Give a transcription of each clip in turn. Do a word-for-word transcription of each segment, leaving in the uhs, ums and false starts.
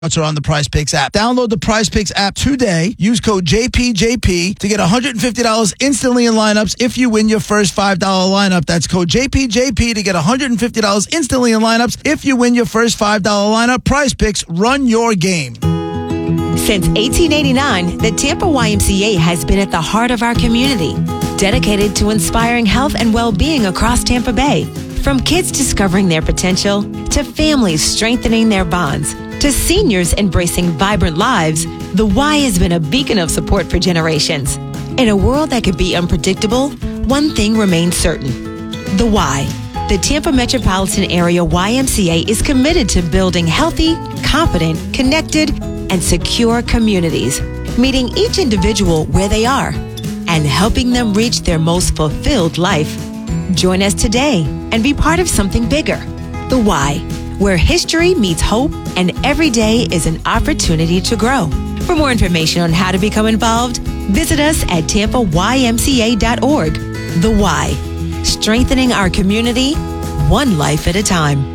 are on the Prize Picks app. Download the Prize Picks app today. Use code J P J P to get one hundred fifty dollars instantly in lineups if you win your first five dollars lineup. That's code J P J P to get one hundred fifty dollars instantly in lineups if you win your first five dollars lineup. Prize Picks, run your game. Since eighteen eighty-nine, the Tampa Y M C A has been at the heart of our community, dedicated to inspiring health and well-being across Tampa Bay. From kids discovering their potential, to families strengthening their bonds, to seniors embracing vibrant lives, the Y has been a beacon of support for generations. In a world that could be unpredictable, one thing remains certain. The Y. The Tampa Metropolitan Area Y M C A is committed to building healthy, confident, connected, and secure communities, meeting each individual where they are and helping them reach their most fulfilled life. Join us today and be part of something bigger. The Y, where history meets hope and every day is an opportunity to grow. For more information on how to become involved, visit us at tampa y m c a dot org. The Y, strengthening our community, one life at a time.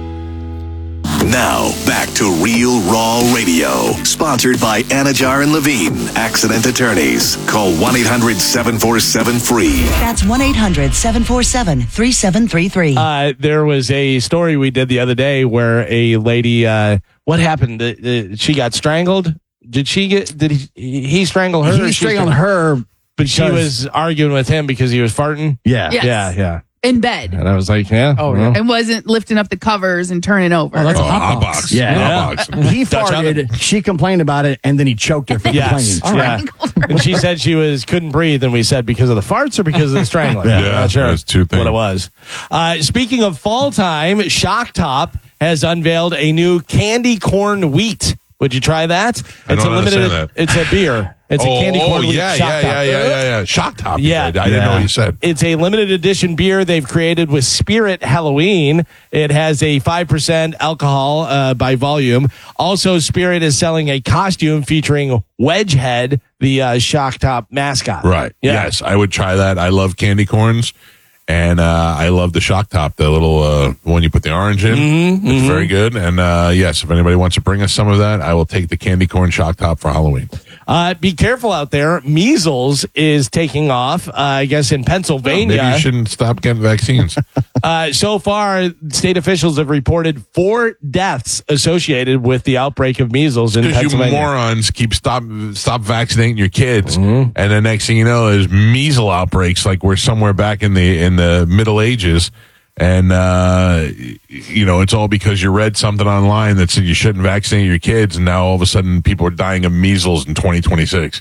Now, back to Real Raw Radio, sponsored by Anajar and Levine, accident attorneys. Call one eight hundred seven four seven free. That's one eight hundred seven four seven three seven three three. Uh, there was a story we did the other day where a lady, uh, what happened? Uh, uh, she got strangled? Did she get, did he, he strangle her? He strangled her. But she was arguing with him because he was farting? Yeah. Yes. Yeah, yeah. In bed. And I was like, yeah. Oh, well. yeah. And wasn't lifting up the covers and turning over. Oh, that's Oh, a hot hot box. box. Yeah. Hot box. He Dutch farted. oven. She complained about it, and then he choked her for Yes. complaining. Yeah. Strangled her. And she said she was couldn't breathe, and we said because of the farts or because of the strangling. Yeah, I'm not sure that's two things. what it was. Uh, speaking of fall time, Shock Top has unveiled a new candy corn wheat. Would you try that? I It's don't a limited. understand that. It's a beer. It's oh, a candy oh, corn wheat. yeah, Shock yeah, Top. yeah, yeah, yeah, yeah. Shock Top. you Yeah. said. I didn't know what you said. It's a limited edition beer they've created with Spirit Halloween. It has a five percent alcohol uh, by volume. Also, Spirit is selling a costume featuring Wedgehead, the uh, Shock Top mascot. Right. Yeah. Yes, I would try that. I love candy corns. And uh, I love the Shock Top, the little uh, one you put the orange in. Mm-hmm, it's very good. And uh, yes, if anybody wants to bring us some of that, I will take the candy corn Shock Top for Halloween. Uh, be careful out there. Measles is taking off, uh, I guess, in Pennsylvania. Maybe you shouldn't stop getting vaccines. Uh, so far, state officials have reported four deaths associated with the outbreak of measles in Because you Pennsylvania. morons keep stop stop vaccinating your kids, Mm-hmm. and the next thing you know is measles outbreaks like we're somewhere back in the in the Middle Ages, and uh, you know it's all because you read something online that said you shouldn't vaccinate your kids, and now all of a sudden people are dying of measles in twenty twenty-six.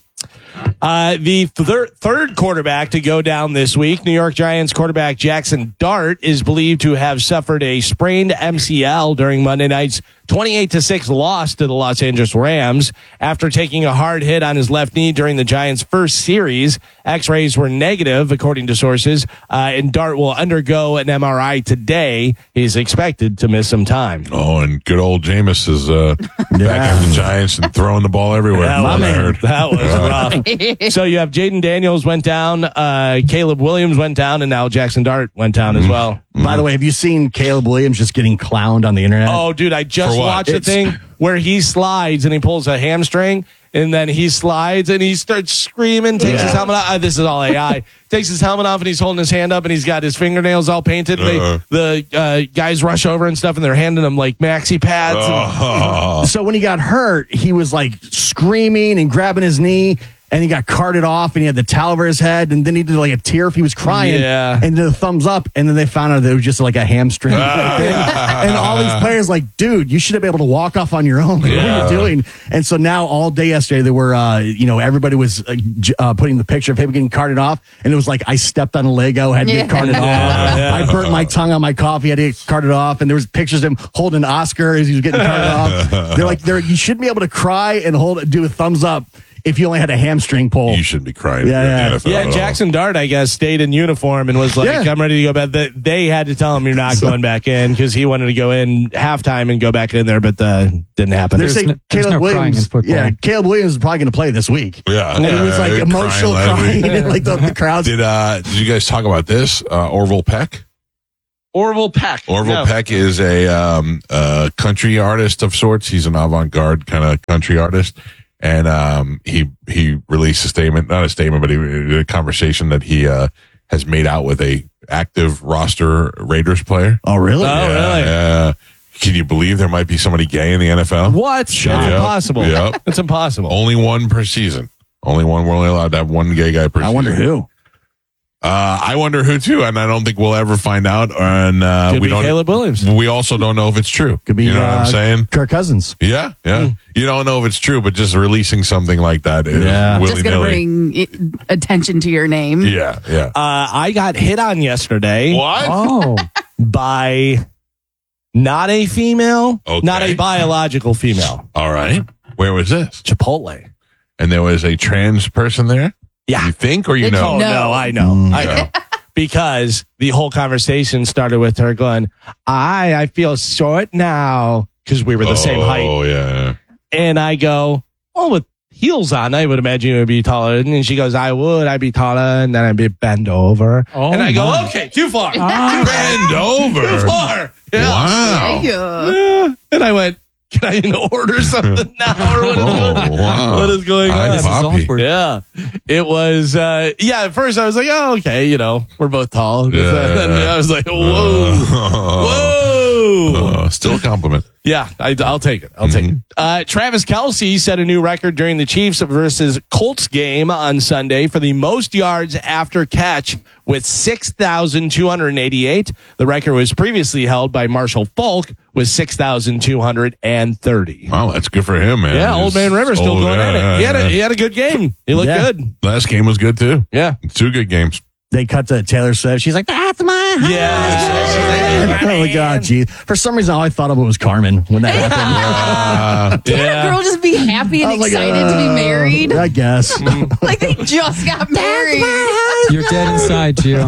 Uh, the thir- third quarterback to go down this week, New York Giants quarterback Jackson Dart, is believed to have suffered a sprained M C L during Monday night's twenty-eight to six loss to the Los Angeles Rams. After taking a hard hit on his left knee during the Giants' first series, X-rays were negative, according to sources, uh, and Dart will undergo an M R I today. He's expected to miss some time. Oh, and good old Jameis is uh, back at the Giants and throwing the ball everywhere. That from was, what I heard. that was rough. So you have Jaden Daniels went down, uh, Caleb Williams went down, and now Jackson Dart went down as well. By the way, have you seen Caleb Williams just getting clowned on the internet? Oh, dude, I just For what? watched the It's- thing where he slides and he pulls a hamstring, and then he slides and he starts screaming, takes his Yeah. helmet off. Uh, this is all A I. Takes his helmet off and he's holding his hand up and he's got his fingernails all painted. And Uh-huh. they, the uh, guys rush over and stuff and they're handing him like maxi pads. and- Oh. So when he got hurt, he was like screaming and grabbing his knee, and he got carted off, and he had the towel over his head, and then he did like a tear if he was crying, Yeah. and did a thumbs up, and then they found out that it was just like a hamstring thing. And all these players like, dude, you should have been able to walk off on your own. Like, Yeah. what are you doing? And so now all day yesterday, they were, uh, you know, everybody was uh, j- uh, putting the picture of him getting carted off, and it was like, I stepped on a Lego, had to Yeah. get carted off. yeah. I burnt my tongue on my coffee, had to get carted off, and there was pictures of him holding an Oscar as he was getting carted off. They're like, they're, you shouldn't be able to cry and hold do a thumbs up if you only had a hamstring pull. You shouldn't be crying. Yeah, if you're in yeah. the N F L Yeah, at all. Jackson Dart, I guess, stayed in uniform and was like, Yeah. I'm ready to go back. They- They had to tell him you're not going back in because he wanted to go in halftime and go back in there, but uh, didn't happen. They're There's saying no- there's Caleb no crying in Williams. football. Yeah, Caleb Williams is probably going to play this week. Yeah, And he was like uh, emotional crying crying, loudly. and like the, the crowds. Did uh did you guys talk about this? Uh, Orville Peck. Orville Peck. Orville No. Peck is a um, uh, country artist of sorts. He's an avant-garde kind of country artist. And um, he he released a statement, not a statement, but he, a conversation that he uh, has made out with a active roster Raiders player. Oh, really? Oh, yeah, really? Yeah. Can you believe there might be somebody gay in the N F L? What? That's Yep. impossible. Yep. It's impossible. Only one per season. Only one. We're only allowed to have one gay guy per season. I wonder who. Uh, I wonder who too, and I don't think we'll ever find out. And uh, Could we be don't. Caleb Williams. We also don't know if it's true. Could be, You know uh, what I'm saying? Kirk Cousins. Yeah, yeah. Hmm. You don't know if it's true, but just releasing something like that is Yeah. willy Just going to nilly. bring i- attention to your name. Yeah, yeah. Uh, I got hit on yesterday What? Oh. by not a female, Okay. not a biological female. All right. Where was this? Chipotle. And there was a trans person there? Yeah. You think or you Did know? Oh, No. no, I know. Mm. I know. Because the whole conversation started with her going, I, I feel short now. Because we were the same height. Oh, yeah. And I go, well, with heels on, I would imagine you would be taller. And she goes, I would. I'd be taller. And then I'd be bent over. Oh, and I go, my. okay, too far. Bend Too over. far. Yeah. Wow. Yeah. Yeah. And I went, can I order something now? Or what is, Oh, going, wow. what is going Hi, on? This is Poppy. awkward. Yeah, it was. Uh, yeah, at first I was like, "Oh, okay, you know, we're both tall." Yeah. And then I was like, "Whoa, whoa!" Uh, still a compliment. Yeah, I, I'll take it. I'll take it. Uh, Travis Kelce set a new record during the Chiefs versus Colts game on Sunday for the most yards after catch with six thousand two hundred eighty-eight. The record was previously held by Marshall Falk with six thousand two hundred thirty. Wow, that's good for him, man. Yeah, Old Man Rivers still Old- going yeah, at it. He had, yeah, a, he had a good game. He looked Yeah. good. Last game was good too. Yeah. Two good games. They cut to Taylor Swift. She's like, that's my house. Yeah. Oh, my God. Geez. For some reason, all I thought of it was Carmen when that happened. Uh, Can't Yeah. a girl just be happy and I was like, excited to be uh, married? I guess. Like they just got married. You're dead inside, Gio.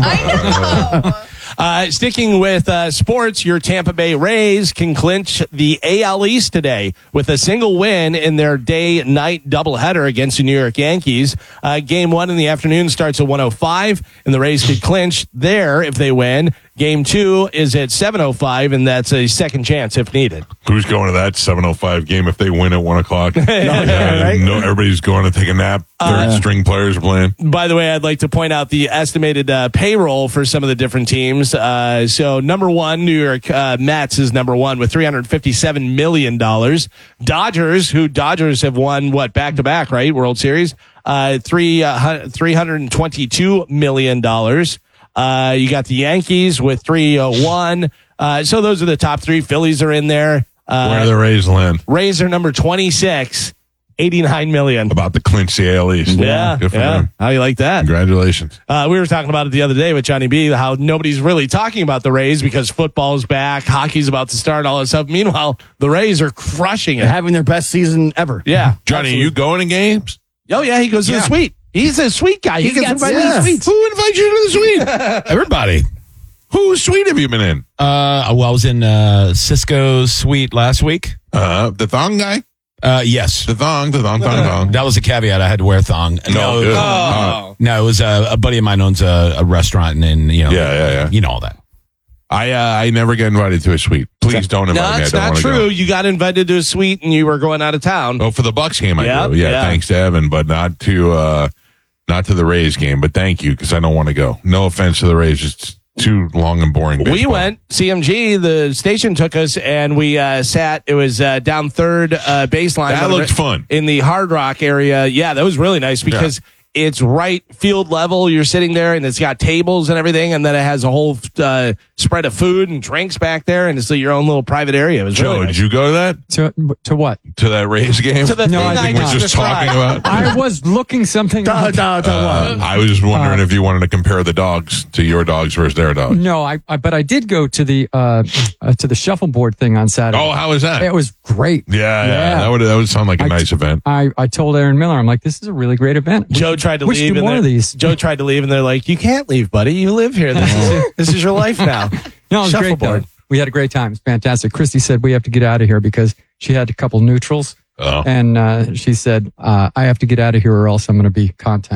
I know. Uh, sticking with uh, sports, your Tampa Bay Rays can clinch the A L East today with a single win in their day-night doubleheader against the New York Yankees. Uh, game one in the afternoon starts at one oh five, and the Rays could clinch there if they win. Game two is at seven oh five, and that's a second chance if needed. who's going to that seven oh five game if they win at one o'clock? yeah, right? No, everybody's going to take a nap. Third string players are playing. By the way, I'd like to point out the estimated uh, payroll for some of the different teams. Uh, so number one, New York uh, Mets is number one with three hundred fifty-seven million dollars. Dodgers, who Dodgers have won, what, back-to-back, right? World Series. Uh, three, uh, three hundred twenty-two million dollars. Uh, you got the Yankees with three oh one. Uh, so those are the top three. Phillies are in there. Uh, Where are the Rays land? Rays are number twenty-six, eighty-nine million. About to clinch the A L East. Yeah, Good for yeah. them. How you like that? Congratulations. Uh, we were talking about it the other day with Johnny B, how nobody's really talking about the Rays because football's back, hockey's about to start, all that stuff. Meanwhile, the Rays are crushing it. They're having their best season ever. Yeah. Johnny, you going to games? Oh, yeah, he goes to Yeah. the suite. He's a sweet guy. He He's gets got invited to the stuff. suites. Who invites you to the suite? Everybody. Whose suite have you been in? Uh, well, I was in uh, Cisco's suite last week. Uh, the thong guy? Uh, yes. The thong, the thong, thong, thong. That was a caveat. I had to wear a thong. No, good. Oh. no, it was a, a buddy of mine owns a, a restaurant, and, and you know, Yeah, yeah, yeah. you know all that. I uh, I never get invited to a suite. Please don't invite No, me. it's I don't not want to true. go. You got invited to a suite and you were going out of town. Oh, for the Bucks game, I Yep, do. Yeah, yeah. thanks to Evan, but not to uh, not to the Rays game. But thank you because I don't want to go. No offense to the Rays, just too long and boring. We baseball. went, C M G, the station took us, and we uh, sat, it was uh, down third uh, baseline. That of the- looked fun. In the Hard Rock area. Yeah, that was really nice because it's right field level. You're sitting there, and it's got tables and everything, and then it has a whole uh, spread of food and drinks back there, and it's your own little private area. It was Joe, really nice. did you go to that? To, to what? To that Rays game? To the No, thing I I did we're not. just talking about. I was looking something Da, up. da, da, Uh, what? I was just wondering if you wanted to compare the dogs to your dogs versus their dogs. No, I, I but I did go to the uh, uh to the shuffleboard thing on Saturday. Oh, how was that? It was great. yeah, yeah, Yeah. that would that would sound like a I- nice event. I, I told Aaron Miller, I'm like, this is a really great event. We Joe should- tried to we should leave. do and more they're- of these. Joe tried to leave, and they're like, "You can't leave, buddy. You live here. This is this is your life now." No, it was great though. Shuffleboard. We had a great time. It's fantastic. Christy said we have to get out of here because she had a couple neutrals, Oh. and uh, she said uh, I have to get out of here or else I'm going to be content.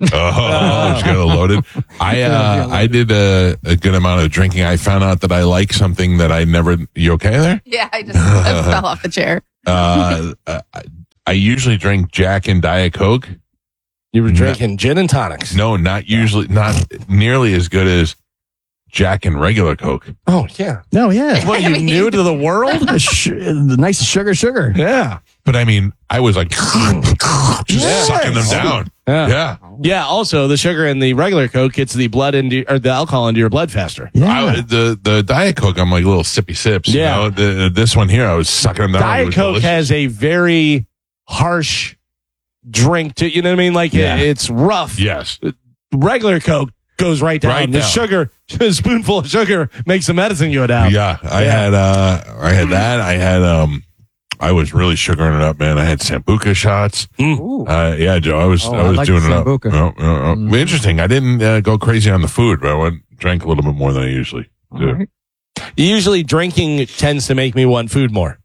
Oh, just got it loaded. I uh, I did a, a good amount of drinking. I found out that I like something that I never. You okay there? Yeah, I just I fell off the chair. Uh, I, I usually drink Jack and Diet Coke. You were drinking gin and tonics. No, not usually, not nearly as good as Jack and regular Coke. Oh, yeah. No, yeah. What, you new to the world? the, sh- the nice sugar, sugar. Yeah. But I mean, I was like, just Yes. sucking them down. Yeah. Yeah. Yeah. Also, the sugar in the regular Coke gets the blood into or the alcohol into your blood faster. Yeah. I, the the Diet Coke, I'm like little sippy sips. Yeah. You know? the, this one here, I was sucking them down. It Diet was Coke delicious. has a very harsh drink to you know what I mean. Like Yeah. it, it's rough. Yes. Regular Coke goes right down. Right the down. sugar, a spoonful of sugar makes the medicine go down. Yeah. I Yeah. had uh, I had that. I had um, I was really sugaring it up, man. I had Sambuca shots. Mm. Uh, yeah, Joe, I was Oh, I I was like doing it up. Sambuca. No, no, no. Interesting. I didn't uh, go crazy on the food, but I went drank a little bit more than I usually do. All right. Usually, drinking tends to make me want food more.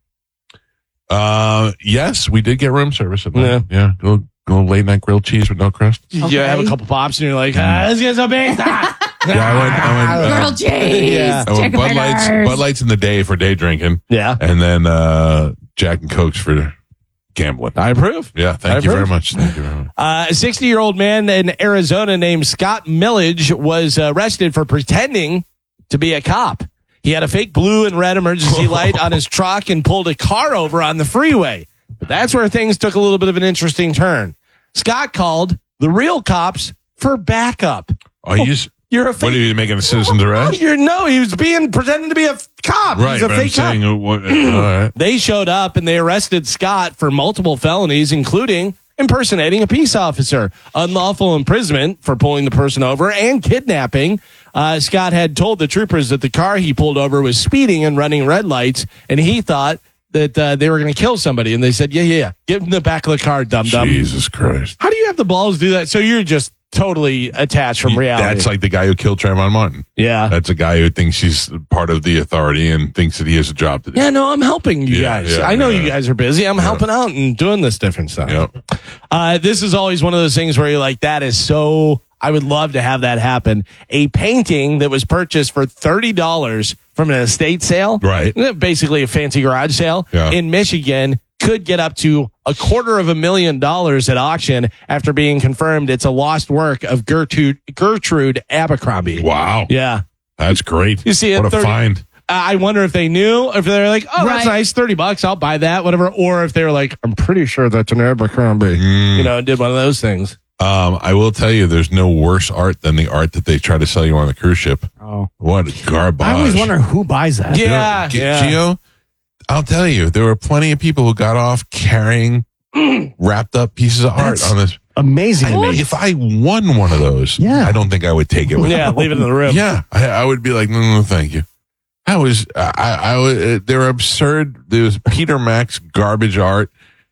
Uh, yes, we did get room service at night. Yeah, go go late night grilled cheese with no crust. You have a couple pops, and you're like, ah, let's get some pizza. Yeah, I went. I went. Uh, Grilled cheese. Yeah. I went Chicken Bud Lights. fingers. Bud Lights in the day for day drinking, Yeah, and then uh, Jack and Cokes for gambling. I approve. Yeah, thank I you very approve. much. Thank you very much. Uh, a sixty-year-old man in Arizona named Scott Millage was arrested for pretending to be a cop. He had a fake blue and red emergency light on his truck and pulled a car over on the freeway. But that's where things took a little bit of an interesting turn. Scott called the real cops for backup. Oh, you just, You're a what are fake. you making a citizen's arrest? You're no. He was being pretending to be a f- cop. Right, He's a but I'm fake cop. saying, uh, what, uh, all right. They showed up and they arrested Scott for multiple felonies, including impersonating a peace officer, unlawful imprisonment for pulling the person over, and kidnapping. Uh, Scott had told the troopers that the car he pulled over was speeding and running red lights, and he thought that uh, they were going to kill somebody. And they said, yeah, yeah, yeah. Get in the back of the car, dum-dum. Jesus Christ. How do you have the balls to do that? So you're just totally attached from reality. That's like the guy who killed Trayvon Martin. yeah. That's a guy who thinks he's part of the authority and thinks that he has a job to do. Yeah, no, I'm helping you Yeah, guys. yeah, I know yeah. you guys are busy. I'm helping out and doing this different stuff. Yep. Uh, this is always one of those things where you're like, that is so, I would love to have that happen. A painting that was purchased for thirty dollars from an estate sale, Right. basically a fancy garage sale Yeah. in Michigan, could get up to a quarter of a million dollars at auction after being confirmed it's a lost work of Gertrude, Gertrude Abercrombie. Wow. Yeah. That's great. You see it, What a thirty find. I wonder if they knew, if they're like, oh, that's Right. nice, thirty bucks, I'll buy that, whatever. Or if they were like, I'm pretty sure that's an Abercrombie, you know, and did one of those things. Um, I will tell you, there's no worse art than the art that they try to sell you on the cruise ship. Oh. What garbage. I always wonder who buys that. Yeah, G- yeah. Gio, I'll tell you, there were plenty of people who got off carrying wrapped up pieces of art That's on this. Amazing. I mean, if I won one of those, Yeah. I don't think I would take it with Yeah, me. leave it in the room. Yeah, I, I would be like, no, no, thank you. I was, I, I was, uh, they were absurd. There was Peter Max garbage art.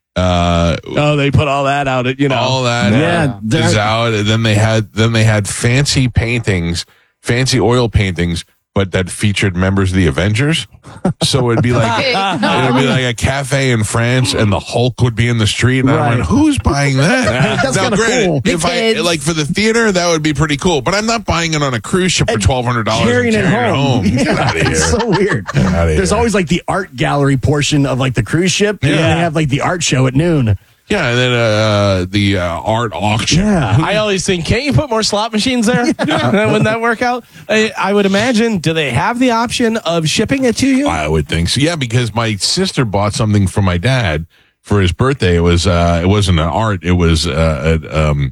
Uh, Oh, they put all that out, at, you know. all that Yeah, is they're- out. And then they had, then they had fancy paintings, fancy oil paintings, but that featured members of the Avengers. So it'd be like, it would be like a cafe in France, and the Hulk would be in the street. And I Right. went, "Who's buying that?" That's now, kinda granted, cool. if The I kids. like for the theater, that would be pretty cool. But I'm not buying it on a cruise ship for twelve hundred dollars. Carrying it home. Get out of here. It's so weird. outta There's here. always like the art gallery portion of like the cruise ship. And Yeah. then they have like the art show at noon. Yeah, and then uh, the uh, art auction. Yeah. I always think, can't you put more slot machines there? Wouldn't that work out? I, I would imagine, do they have the option of shipping it to you? I would think so. Yeah, because my sister bought something for my dad for his birthday. It was uh, it wasn't an art. It was uh, a, um,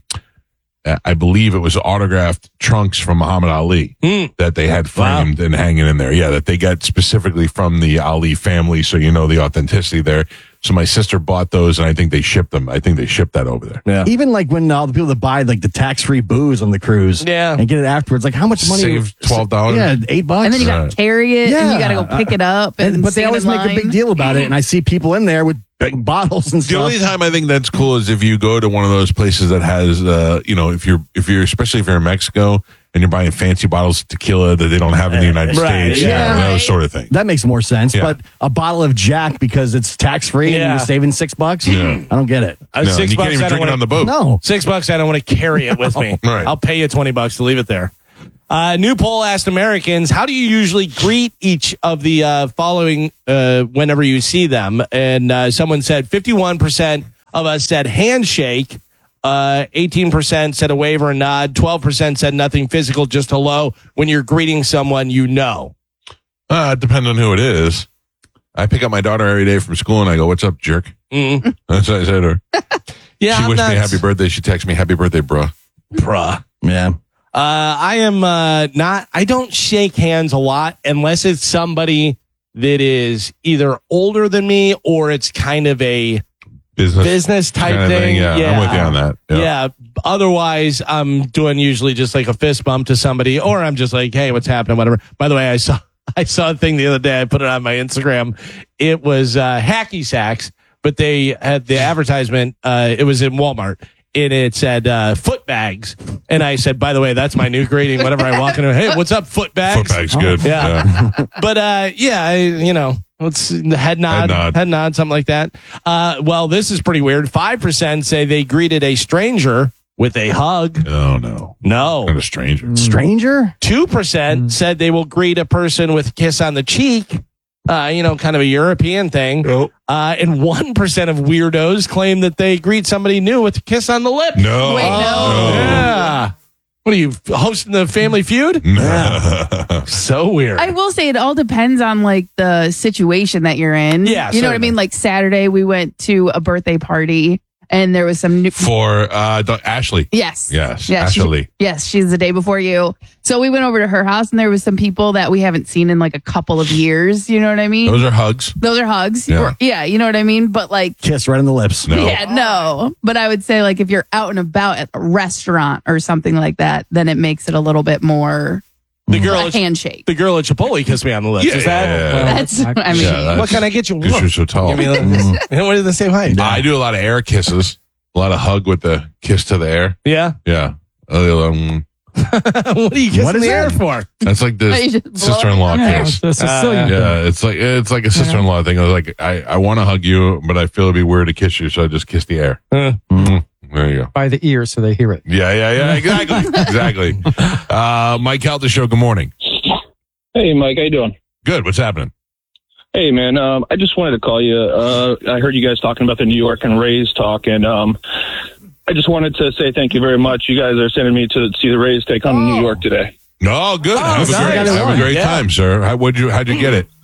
I believe it was autographed trunks from Muhammad Ali that they had framed and hanging in there. Yeah, that they got specifically from the Ali family, so you know the authenticity there. So my sister bought those, and I think they shipped them. I think they shipped that over there. Yeah. Even like when all the people that buy like the tax free booze on the cruise, Yeah. and get it afterwards, like how much money? Save twelve dollars. Yeah, eight bucks. And then you got Right. to carry it, and Yeah. you got to go pick it up. And, And- but they stand always in make a big line. deal about it, and I see people in there with big bottles and The stuff. only time I think that's cool is if you go to one of those places that has, uh, you know, if you're, if you're, especially if you're in Mexico and you're buying fancy bottles of tequila that they don't have in the United Right, States. yeah. You know, Right. those sort of things. That makes more sense. Yeah. But a bottle of Jack because it's tax free Yeah. and you're saving six bucks. Yeah. I don't get it. Uh, No, six you bucks, can't even I don't drink it wanna- on the boat. No. Six bucks, I don't want to carry it with me. Right. I'll pay you twenty bucks to leave it there. Uh, new poll asked Americans, how do you usually greet each of the uh, following uh, whenever you see them? And uh, someone said fifty-one percent of us said handshake. Uh, eighteen percent said a wave or a nod. twelve percent said nothing physical, just hello when you're greeting someone you know. Uh, it depends on who it is. I pick up my daughter every day from school and I go, "What's up, jerk?" Mm. That's what I said to her. Yeah, She I'm wished not, me happy birthday. She texted me, "Happy birthday, bro." bruh. Yeah. Uh, I am uh, not, I don't shake hands a lot unless it's somebody that is either older than me or it's kind of a Business, business type kind of thing. Yeah, I'm with you on that. Yeah. Yeah. Otherwise, I'm doing usually just like a fist bump to somebody, or I'm just like, hey, what's happening? Whatever. By the way, I saw I saw a thing the other day. I put it on my Instagram. It was uh, hacky sacks, but they had the advertisement. Uh, it was in Walmart. And it said uh, foot bags. And I said, by the way, that's my new greeting. Whenever I walk in, hey, what's up, foot bags? Foot bag's good. Yeah. But uh, yeah, I, you know, let's head nod, Head nod. head nod, something like that. Uh, well, this is pretty weird. five percent say they greeted a stranger with a hug. Oh no, No. not a stranger. Stranger? two percent said they will greet a person with a kiss on the cheek. Uh, you know, kind of a European thing. Nope. Uh, and one percent of weirdos claim that they greet somebody new with a kiss on the lips. No. Wait, no. Yeah. What are you, hosting the Family Feud? So weird. I will say it all depends on like the situation that you're in. Yeah, You know what I certainly. mean? Like Saturday, we went to a birthday party and there was some new. For uh, the- Ashley. Yes. Yes, Yes. she- Ashley. yes. She's the day before you. So we went over to her house and there was some people that we haven't seen in like a couple of years. You know what I mean? Those are hugs. Those are hugs. Yeah. Or- yeah. You know what I mean? But like, Kiss right on the lips. No. yeah, no. But I would say like if you're out and about at a restaurant or something like that, then it makes it a little bit more the girl a at, handshake. the girl at Chipotle kissed me on the lips. Yeah. Is that? well, That's, I mean, Yeah, that's- what can I get you? Because you're so tall. Give me a little- what did they say? Hi. I do a lot of air kisses. A lot of hug with the kiss to the air. Yeah. Yeah. Uh, um, What are you kissing What is the air that? for? that's like You the just blow sister-in-law it on kiss. The Sicilian. Yeah, it's like it's like a sister-in-law thing. I was like, I, I want to hug you, but I feel it'd be weird to kiss you, so I just kiss the air. Uh, Mhm. There you go. By the ear so they hear it. Yeah, yeah, yeah. Exactly, exactly. Uh, Mike Calta Show. Good morning. Hey, Mike, how you doing? Good. What's happening? Hey, man, um, I just wanted to call you. Uh, I heard you guys talking about the New York and Rays talk, and um, I just wanted to say thank you very much. You guys are sending me to see the Rays take on New York today. No, good. have a nice. great, have a great Yeah. time, sir. How would you? How'd you get it?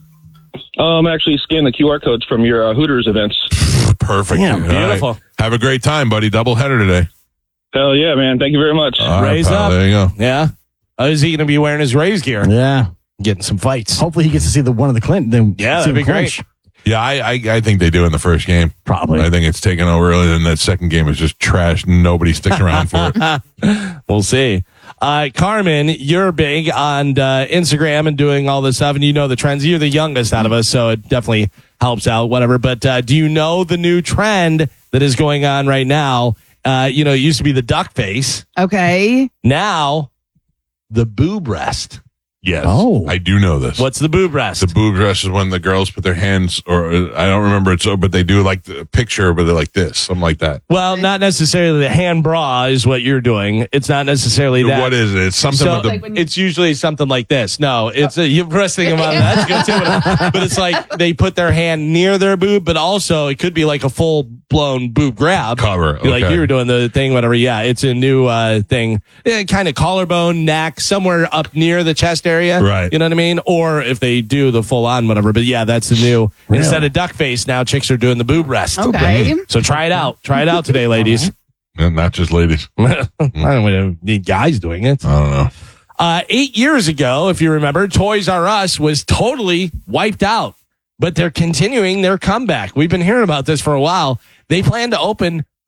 Um, actually, scan the Q R codes from your uh, Hooters events. Perfect. Damn, All right. beautiful. Have a great time, buddy. Double header today. Hell yeah, man! Thank you very much. All right, Raise pal. up. There you go. Yeah. Oh, is he going to be wearing his Rays gear? Yeah. Getting some fights. Hopefully he gets to see the one of the Clinton. Then Yeah, see that'd be the clinch. great. Yeah, I, I I think they do in the first game. Probably. I think it's taken over early, and that second game is just trash. Nobody sticks around for it. We'll see. Uh, Carmen, you're big on uh, Instagram and doing all this stuff, and you know the trends. You're the youngest out of us, so it definitely helps out, whatever. But uh, do you know the new trend that is going on right now? Uh, you know, it used to be the duck face. Okay. Now, the boob rest. Yes. Oh. I do know this. What's the boob rest? The boob rest is when the girls put their hands, or uh, I don't remember it, so, but they do like the picture, but they're like this, something like that. Well, not necessarily the hand bra is what you're doing. It's not necessarily that. What is it? It's something So with the. Like when you- it's usually something like this. No, it's a, you're resting them on that's good too. But, but it's like they put their hand near their boob, but also it could be like a full blown boob grab Cover, Like okay. you were doing the thing, whatever. Yeah, it's a new uh, thing. Yeah, kind of collarbone, neck, somewhere up near the chest area. Right. You know what I mean? Or if they do the full on, whatever. But yeah, that's the new. Really? Instead of duck face, now chicks are doing the boob rest. Okay. So try it out. Try it out today, ladies. And not just ladies. I don't need guys doing it. I don't know. Uh, eight years ago, if you remember, Toys R Us was totally wiped out, but they're continuing their comeback. We've been hearing about this for a while. They plan to open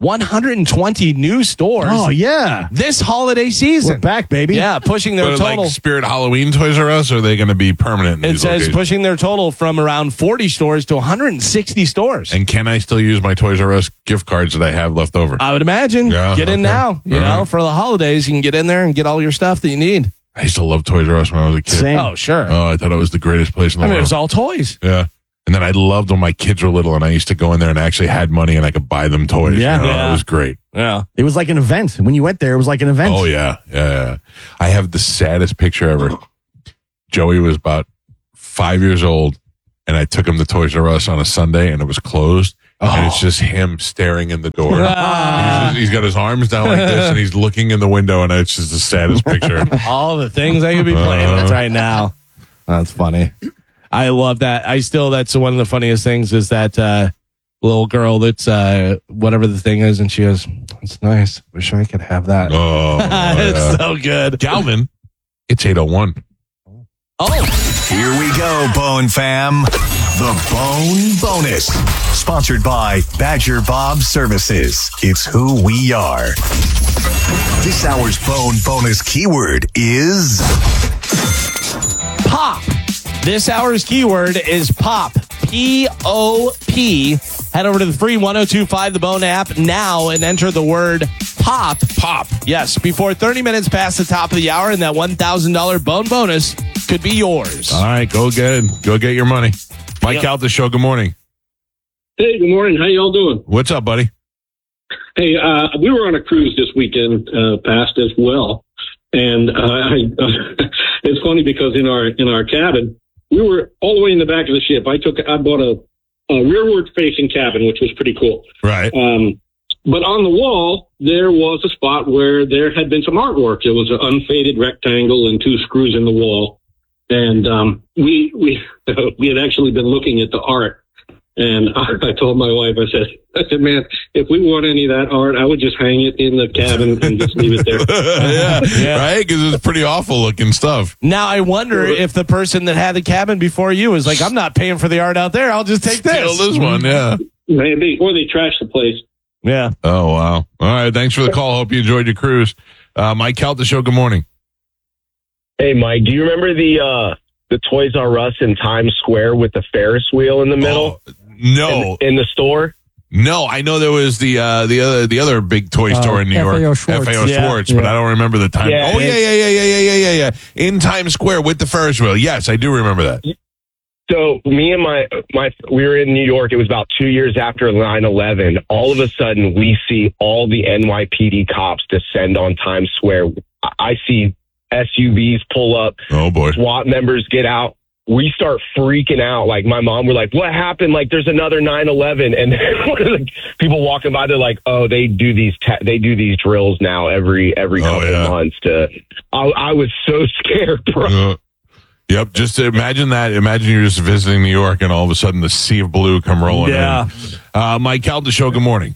one hundred twenty new stores. Oh, yeah. This holiday season. We're back, baby. Yeah, pushing their But total. like Spirit Halloween Toys R Us, or are they going to be permanent in It these says locations? pushing their total from around forty stores to one hundred sixty stores. And can I still use my Toys R Us gift cards that I have left over? I would imagine. Yeah, get in okay. now. You All know, right. for the holidays, you can get in there and get all your stuff that you need. I used to love Toys R Us when I was a kid. Same. Oh, sure. Oh, I thought it was the greatest place in the I mean, it world. was all toys. Yeah. And then I loved when my kids were little and I used to go in there and actually had money and I could buy them toys. Yeah. You know, Yeah. It was great. Yeah. It was like an event. When you went there, it was like an event. Oh, yeah. Yeah. yeah. I have the saddest picture ever. Joey was about five years old and I took him to Toys R Us on a Sunday and it was closed. And it's just him staring in the door. he's, just- he's got his arms down like this and he's looking in the window and it's just the saddest picture. All the things I could be playing Uh. with right now. That's funny. I love that. I still, that's one of the funniest things is that uh, little girl that's uh, whatever the thing is, and she goes, "It's nice. Wish I could have that." Oh, It's yeah. so good. Galvin, it's eight oh one. Oh, Here we go, Bone Fam. The Bone Bonus. Sponsored by Badger Bob Services. It's who we are. This hour's Bone Bonus keyword is pop. This hour's keyword is pop. P O P. Head over to the free one oh two five The Bone app now and enter the word pop. Pop. Yes, before thirty minutes past the top of the hour, and that one thousand dollars bone bonus could be yours. All right, go get it. Go get your money. Mike Yep. out the show. Good morning. Hey, good morning. How y'all doing? What's up, buddy? Hey, uh, we were on a cruise this weekend uh, past as well, and uh, I, uh, it's funny because in our in our cabin we were all the way in the back of the ship. I took I bought a, a rearward facing cabin, which was pretty cool. Right. Um, but on the wall there was a spot where there had been some artwork. It was an unfaded rectangle and two screws in the wall, and um, we we we had actually been looking at the art. And I, I told my wife, I said, I said, man, if we want any of that art, I would just hang it in the cabin and just leave it there. yeah, Yeah. right? Because it's pretty awful looking stuff. Now I wonder if the person that had the cabin before you was like, "I'm not paying for the art out there. I'll just take Steal this." this one, yeah. Maybe, or they trash the place. Yeah. Oh, wow. All right, thanks for the call. Hope you enjoyed your cruise. Uh, Mike out the show. Good morning. Hey, Mike, do you remember the uh, the Toys R Us in Times Square with the Ferris wheel in the middle? Oh, no. In, in the store? No, I know there was the uh, the other the other big toy store in New F A O York, Schwartz. F A O Yeah. Schwartz, but Yeah. I don't remember the time. Yeah, oh yeah, yeah, yeah, yeah, yeah, yeah, yeah, yeah. In Times Square with the Ferris wheel. Yes, I do remember that. So me and my my we were in New York. It was about two years after nine eleven. All of a sudden, we see all the N Y P D cops descend on Times Square. I- I see S U Vs pull up. Oh boy. SWAT members get out. We start freaking out. Like my mom, we're like, "What happened? Like there's another nine eleven." And one of the people walking by, they're like, "Oh, they do these te- they do these drills now every every Oh, couple yeah. months." To I, I was so scared, bro. Uh, yep. Just imagine that. Imagine you're just visiting New York and all of a sudden the sea of blue come rolling Yeah. in. Uh, Mike out the show. Good morning.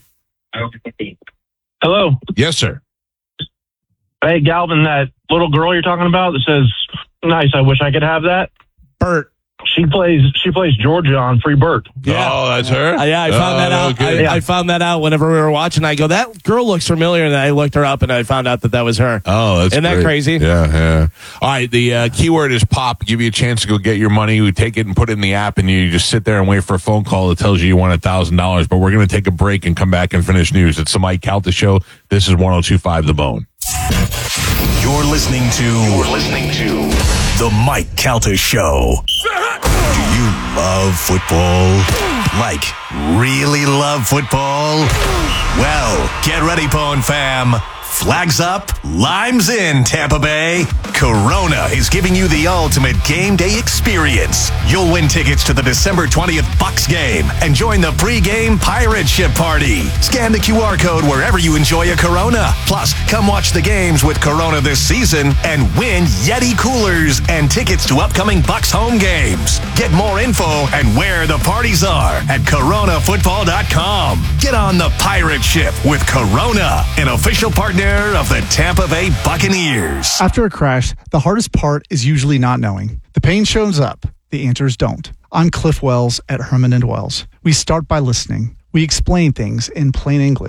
Hello. Yes, sir. Hey, Galvin, that little girl you're talking about that says, "Nice, I wish I could have that." Bert. She plays she plays Georgia on Free Bert. Yeah. Oh, that's her. Uh, yeah, I found Oh, that out. okay. I, I found that out whenever we were watching. I go, "That girl looks familiar," and I looked her up, and I found out that that was her. Oh, that's Isn't that great. crazy? Yeah, yeah. All right, the uh, keyword is pop. Give you a chance to go get your money. We take it and put it in the app, and you just sit there and wait for a phone call that tells you you won a thousand dollars. But we're going to take a break and come back and finish news. It's the Mike Calta Show. This is one oh two five The Bone. You're listening to You're listening to The Mike Calta Show. Do you love football? Like, really love football? Well, get ready, Bone Fam. Flags up, limes in, Tampa Bay. Corona is giving you the ultimate game day experience. You'll win tickets to the December twentieth Bucks game and join the pregame pirate ship party. Scan the Q R code wherever you enjoy a Corona. Plus, come watch the games with Corona this season and win Yeti coolers and tickets to upcoming Bucks home games. Get more info and where the parties are at corona football dot com. Get on the pirate ship with Corona, an official partner of the Tampa Bay Buccaneers. After a crash, the hardest part is usually not knowing. The pain shows up, the answers don't. I'm Cliff Wells at Herman and Wells. We start by listening. We explain things in plain English.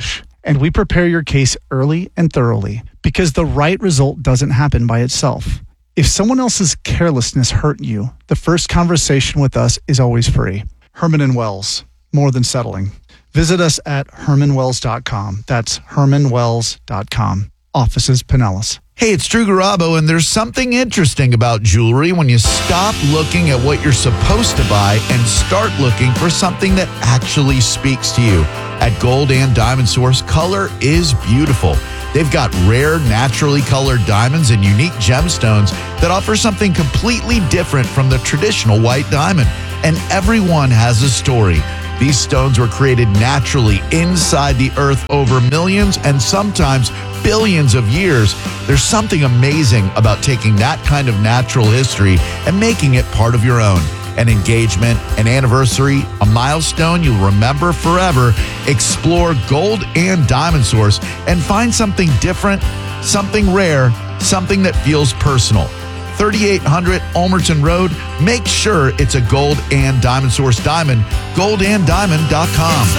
And we prepare your case early and thoroughly because the right result doesn't happen by itself. If someone else's carelessness hurt you, the first conversation with us is always free. Herman and Wells, more than settling. Visit us at herman wells dot com. That's herman wells dot com. Offices Pinellas. Hey, it's Drew Garabo, and there's something interesting about jewelry when you stop looking at what you're supposed to buy and start looking for something that actually speaks to you. At Gold and Diamond Source, color is beautiful. They've got rare, naturally colored diamonds and unique gemstones that offer something completely different from the traditional white diamond. And everyone has a story. These stones were created naturally inside the earth over millions and sometimes billions of years. There's something amazing about taking that kind of natural history and making it part of your own. An engagement, an anniversary, a milestone you'll remember forever. Explore Gold and Diamond Source and find something different, something rare, something that feels personal. thirty-eight hundred Ulmerton Road. Make sure it's a Gold and Diamond Source diamond. gold and diamond dot com.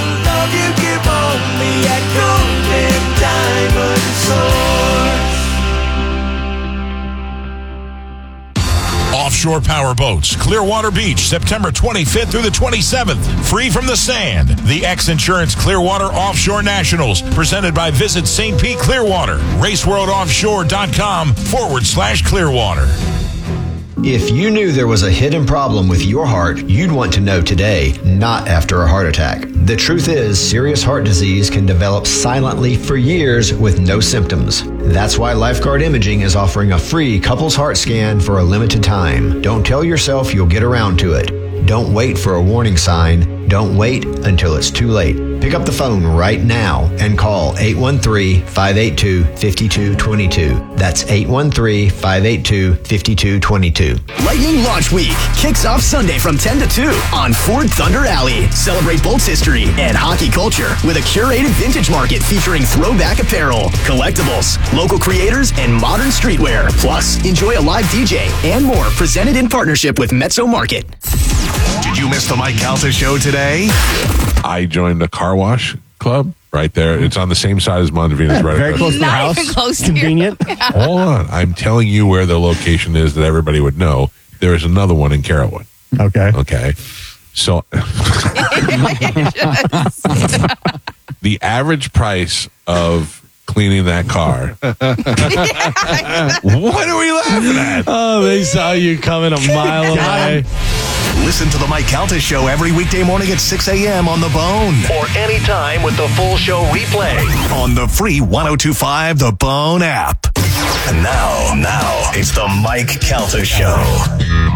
Offshore Power Boats, Clearwater Beach, September twenty-fifth through the twenty-seventh. Free from the sand. The X Insurance Clearwater Offshore Nationals, presented by Visit Saint Pete Clearwater. raceworldoffshore.com forward slash Clearwater. If you knew there was a hidden problem with your heart, you'd want to know today, not after a heart attack. The truth is, serious heart disease can develop silently for years with no symptoms. That's why Lifeguard Imaging is offering a free couples heart scan for a limited time. Don't tell yourself you'll get around to it. Don't wait for a warning sign. Don't wait until it's too late. Pick up the phone right now and call eight one three, five eight two, five two two two. That's eight one three, five eight two, five two two two. Lightning Launch Week kicks off Sunday from ten to two on Ford Thunder Alley. Celebrate Bolts history and hockey culture with a curated vintage market featuring throwback apparel, collectibles, local creators, and modern streetwear. Plus, enjoy a live D J and more, presented in partnership with Mezzo Market. Did you miss the Mike Calta show today? I joined a car wash club right there. It's on the same side as Mondavina's, right? Very close to the Not house. even close to Convenient. your- Yeah. Hold on. I'm telling you where the location is that everybody would know. There is another one in Carrollwood. Okay. Okay. So the average price of cleaning that car. What are we laughing at? Oh, they saw you coming a mile away. Listen to the Mike Calta Show every weekday morning at six a.m. on The Bone. Or anytime with the full show replay on the free one oh two point five The Bone app. And now, now, it's the Mike Calta Show.